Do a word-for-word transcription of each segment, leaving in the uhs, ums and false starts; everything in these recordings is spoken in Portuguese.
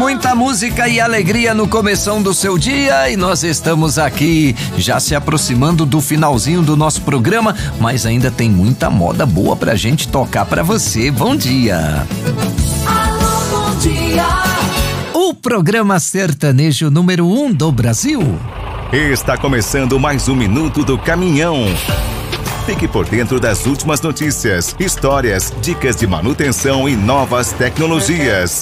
muita música e alegria no começão do seu dia, e nós estamos aqui já se aproximando do finalzinho do nosso programa, mas ainda tem muita moda boa pra gente tocar pra você. Bom dia! Alô, bom dia! O programa sertanejo número um do Brasil. Está começando mais um Minuto do Caminhão. Fique por dentro das últimas notícias, histórias, dicas de manutenção e novas tecnologias.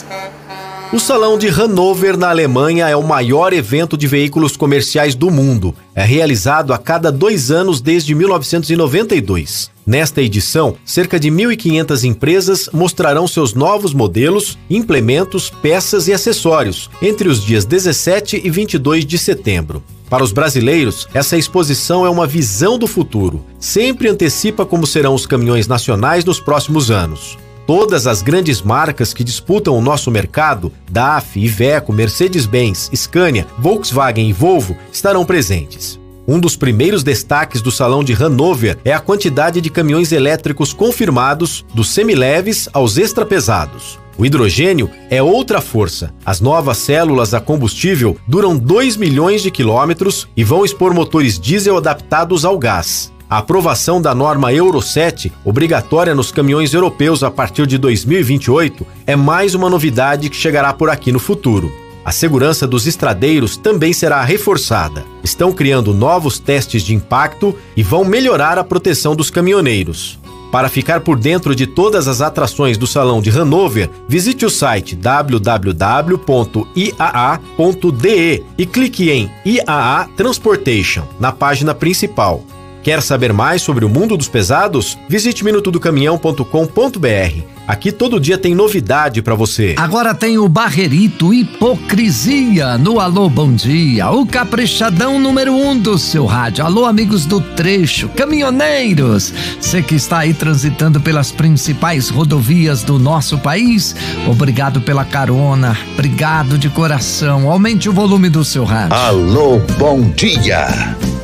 O Salão de Hannover, na Alemanha, é o maior evento de veículos comerciais do mundo. É realizado a cada dois anos desde mil novecentos e noventa e dois. Nesta edição, cerca de mil e quinhentas empresas mostrarão seus novos modelos, implementos, peças e acessórios, entre os dias dezessete e vinte e dois de setembro. Para os brasileiros, essa exposição é uma visão do futuro. Sempre antecipa como serão os caminhões nacionais nos próximos anos. Todas as grandes marcas que disputam o nosso mercado, D A F, Iveco, Mercedes-Benz, Scania, Volkswagen e Volvo, estarão presentes. Um dos primeiros destaques do Salão de Hannover é a quantidade de caminhões elétricos confirmados, dos semileves aos extrapesados. O hidrogênio é outra força. As novas células a combustível duram dois milhões de quilômetros e vão expor motores diesel adaptados ao gás. A aprovação da norma Euro sete, obrigatória nos caminhões europeus a partir de dois mil e vinte e oito, é mais uma novidade que chegará por aqui no futuro. A segurança dos estradeiros também será reforçada. Estão criando novos testes de impacto e vão melhorar a proteção dos caminhoneiros. Para ficar por dentro de todas as atrações do Salão de Hannover, visite o site w w w ponto i a a ponto d e e clique em I A A Transportation, na página principal. Quer saber mais sobre o mundo dos pesados? Visite minuto do caminhão ponto com ponto b r. Aqui todo dia tem novidade pra você. Agora tem o Barrerito Hipocrisia no Alô Bom Dia, o caprichadão número um do seu rádio. Alô, amigos do trecho, caminhoneiros, você que está aí transitando pelas principais rodovias do nosso país, obrigado pela carona, obrigado de coração. Aumente o volume do seu rádio. Alô Bom Dia.